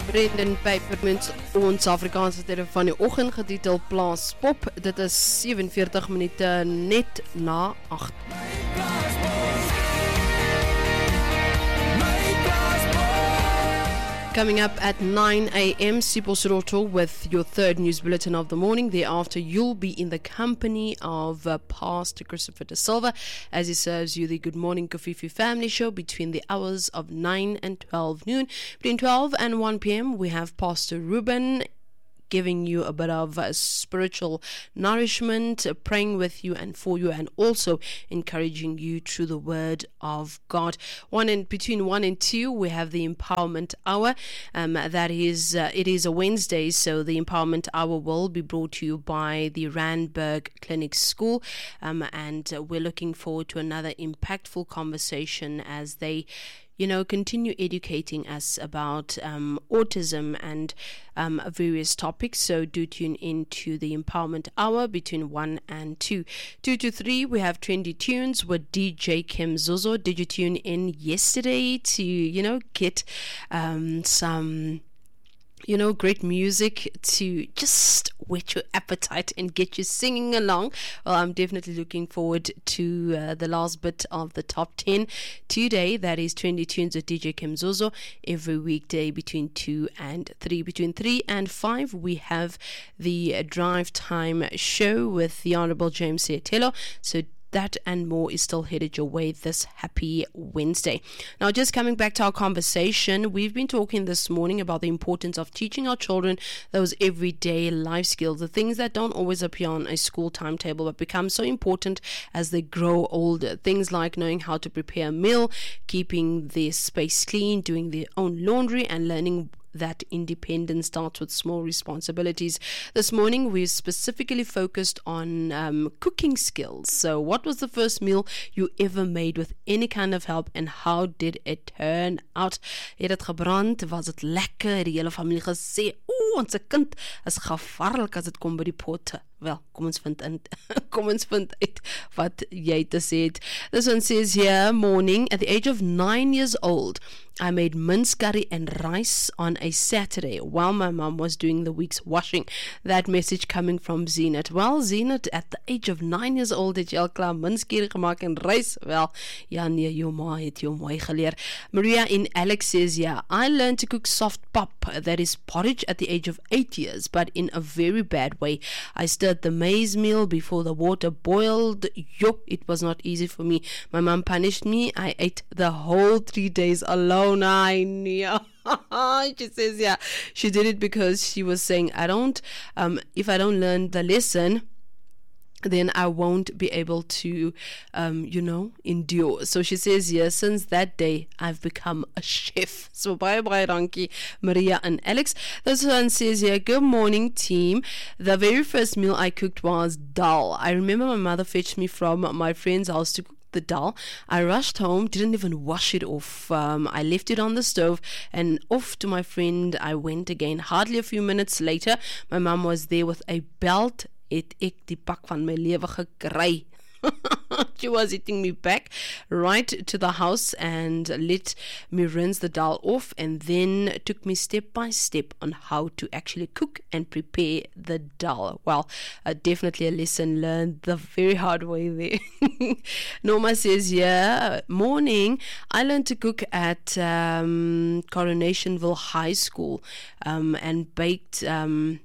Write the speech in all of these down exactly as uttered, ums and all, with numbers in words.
Brendan Peppermint, ons Afrikaanse term van die oggend getitel Plaas Pop. Dit is sewenveertig minute net na agt. Coming up at nine a.m, Sipho Siroto with your third news bulletin of the morning. Thereafter, you'll be in the company of uh, Pastor Christopher De Silva as he serves you the Good Morning Kofifi Family Show between the hours of nine and twelve noon. Between twelve and one p.m, we have Pastor Ruben giving you a bit of uh, spiritual nourishment, uh, praying with you and for you, and also encouraging you through the word of God. One and between one and two, we have the Empowerment Hour. Um, that is, uh, it is a Wednesday, so the Empowerment Hour will be brought to you by the Randburg Clinic School, um, and uh, we're looking forward to another impactful conversation as they you know, continue educating us about um, autism and um, various topics. So do tune in to the Empowerment Hour between one and two. two to three, we have Trendy Tunes with D J Kim Zozo. Did you tune in yesterday to, you know, get um, some... you know, great music to just whet your appetite and get you singing along? Well, I'm definitely looking forward to uh, the last bit of the top ten today. That is Trendy Tunes with D J Kim Zozo every weekday between two and three. Between three and five, we have the Drive Time Show with the Honorable James Sietelo. So that and more is still headed your way this happy Wednesday. Now, just coming back to our conversation, we've been talking this morning about the importance of teaching our children those everyday life skills, the things that don't always appear on a school timetable but become so important as they grow older. Things like knowing how to prepare a meal, keeping their space clean, doing their own laundry, and learning that independence starts with small responsibilities. This morning, we specifically focused on um, cooking skills. So, what was the first meal you ever made with any kind of help, and how did it turn out? Het het gebrand? Was het lekker? Die hele familie gesê, oeh, ons kind is gevaarlik as het kom by die potte. Wel, kom ons vind in, kom ons vind uit wat jy te sê het. This one says here, morning, at the age of nine years old, I made mince curry and rice on a Saturday while my mom was doing the week's washing. That message coming from Zenit. Well, Zenit, at the age of nine years old, het jy al klaar mince curry gemaak en rice? Wel, ja nee, jou ma het jou mooi geleer. Maria in Alex says, yeah, I learned to cook soft pap, that is porridge, at the age of eight years, but in a very bad way. I stirred the maize meal before the water boiled. Yo, it was not easy for me. My mom punished me. I ate the whole three days alone. I knew. She says, yeah, she did it because she was saying, I don't, um, if I don't learn the lesson, then I won't be able to, um, you know, endure. So she says, yes, since that day, I've become a chef. So bye bye, Ranky, Maria and Alex. This one says here, good morning, team. The very first meal I cooked was dal. I remember my mother fetched me from my friend's house to cook the dal. I rushed home, didn't even wash it off. Um, I left it on the stove and off to my friend I went again. Hardly a few minutes later, my mom was there with a belt. Het ek die pak van my lewe gekry. She was eating me back right to the house and let me rinse the dal off, and then took me step by step on how to actually cook and prepare the dal. Well, uh, definitely a lesson learned the very hard way there. Norma says, yeah, morning, I learned to cook at um, Coronationville High School um, and baked... Um,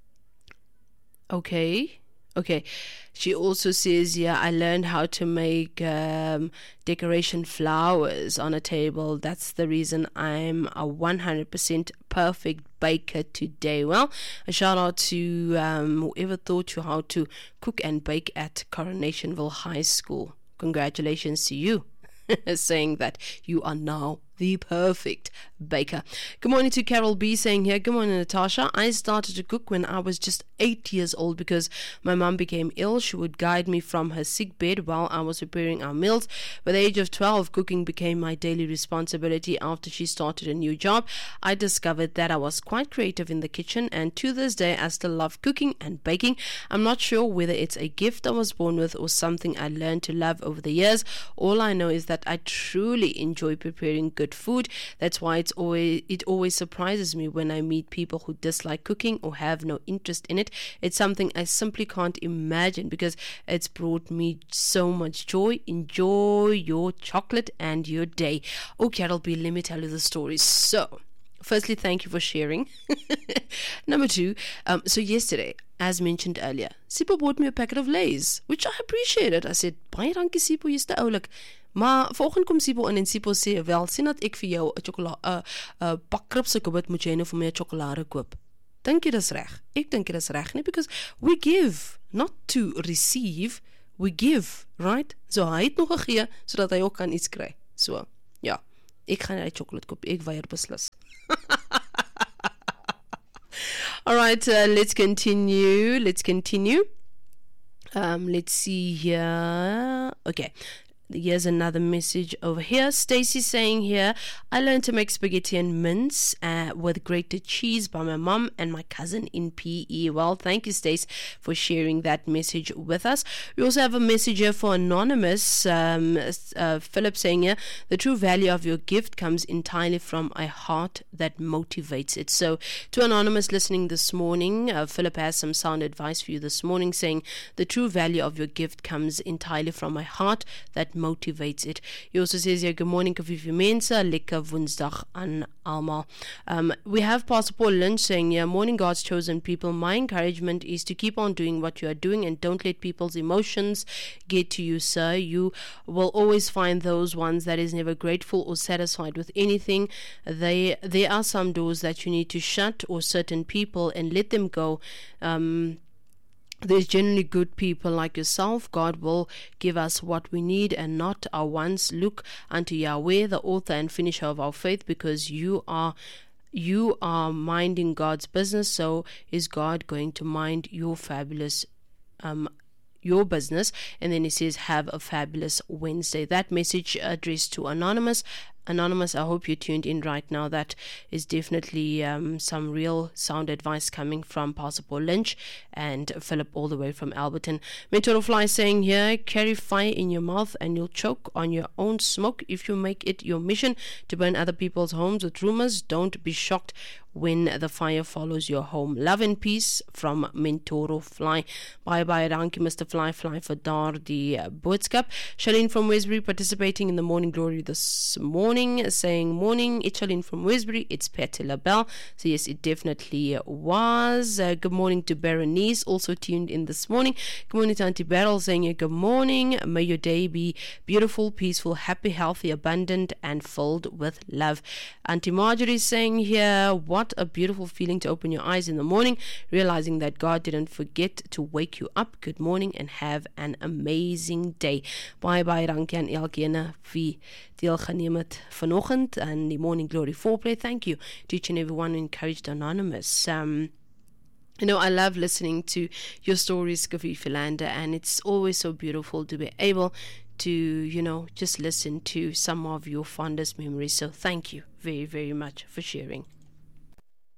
Okay, okay. She also says, yeah, I learned how to make um, decoration flowers on a table. That's the reason I'm a one hundred percent perfect baker today. Well, a shout out to um, whoever taught you how to cook and bake at Coronationville High School. Congratulations to you, saying that you are now the perfect baker. Good morning to Carol B saying here, good morning Natasha. I started to cook when I was just eight years old because my mom became ill. She would guide me from her sick bed while I was preparing our meals. By the age of twelve, cooking became my daily responsibility. After she started a new job, I discovered that I was quite creative in the kitchen, and to this day I still love cooking and baking. I'm not sure whether it's a gift I was born with or something I learned to love over the years. All I know is that I truly enjoy preparing good favorite food. That's why it's always it always surprises me when I meet people who dislike cooking or have no interest in it. It's something I simply can't imagine because it's brought me so much joy. Enjoy your chocolate and your day. Oh, Carol B, let me tell you the story. So, firstly, thank you for sharing. Number two, um, so yesterday, as mentioned earlier, Sipo bought me a packet of Lay's, which I appreciated. I said, baie dankie Sipo, jy's te oulik. Maar vanoggend kom Sipo in en Sipo sê, wel, sien dat ek vir jou 'n chocolade, 'n uh, uh, pak kripse kubit moet jy nou vir my 'n sjokolade koop. Dink jy dis reg? Ek dink dit is reg nie, because we give, not to receive, we give, right? So hy het nog gegee, sodat hy ook kan iets kry. So, ja, ek gaan die chocolate koop, ek weier beslis. All right, uh, let's continue. Let's continue. Um, let's see here. Okay. Here's another message over here. Stacy saying here, I learned to make spaghetti and mince uh, with grated cheese by my mom and my cousin in P E. Well, thank you, Stace, for sharing that message with us. We also have a message here for Anonymous. Um, uh, Philip saying here, the true value of your gift comes entirely from a heart that motivates it. So, to Anonymous listening this morning, uh, Philip has some sound advice for you this morning, saying the true value of your gift comes entirely from a heart that motivates it. He also says here, good morning, Kafifi Mensa, lekker Woensdag aan almal. Um, we have Pastor Paul Lynch saying here, morning God's chosen people, my encouragement is to keep on doing what you are doing and don't let people's emotions get to you, sir. You will always find those ones that is never grateful or satisfied with anything. They, there are some doors that you need to shut or certain people and let them go. Um, There's generally good people like yourself. God will give us what we need and not our wants. Look unto Yahweh, the author and finisher of our faith, because you are you are minding God's business. So is God going to mind your fabulous um your business? And then he says, have a fabulous Wednesday. That message addressed to Anonymous. Anonymous, I hope you're tuned in right now. That is definitely um, some real sound advice coming from Pastor Paul Lynch and Philip all the way from Alberton. Mentor Fly saying here, carry fire in your mouth and you'll choke on your own smoke. If you make it your mission to burn other people's homes with rumors, don't be shocked when the fire follows your home. Love and peace from Mentoro Fly. Bye bye, dankie Mister Fly Fly for daardie uh, boodskap. Shalene from Westbury participating in the Morning Glory this morning, saying morning, it's Shalene from Westbury, it's Patty LaBelle. So yes, it definitely was. Uh, good morning to Berenice, also tuned in this morning. Good morning to Auntie Beryl saying good morning. May your day be beautiful, peaceful, happy, healthy, abundant and filled with love. Auntie Marjorie saying here, what a beautiful feeling to open your eyes in the morning, realizing that God didn't forget to wake you up. Good morning and have an amazing day. Bye bye, dankie aan elkeen wie deelgeneem het vanoggend aan die Morning Glory foreplay. Thank you to each and everyone who encouraged Anonymous. Um, You know, I love listening to your stories, Kafifi Landa, and it's always so beautiful to be able to, you know, just listen to some of your fondest memories. So thank you very, very much for sharing.